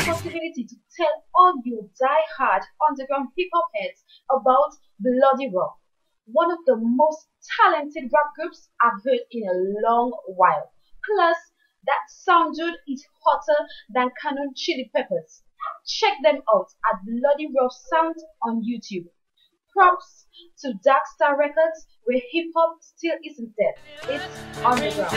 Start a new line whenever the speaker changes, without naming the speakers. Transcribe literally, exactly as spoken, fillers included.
responsibility to tell all you die-hard underground hip-hop heads about Bloody Roar, one of the most talented rap groups I've heard in a long while. Plus, that sound dude is hotter than Canon Chili Peppers. Check them out at Bloody Roar Sound on YouTube. Props to Dark Star Records, where hip hop still isn't dead, it's underground.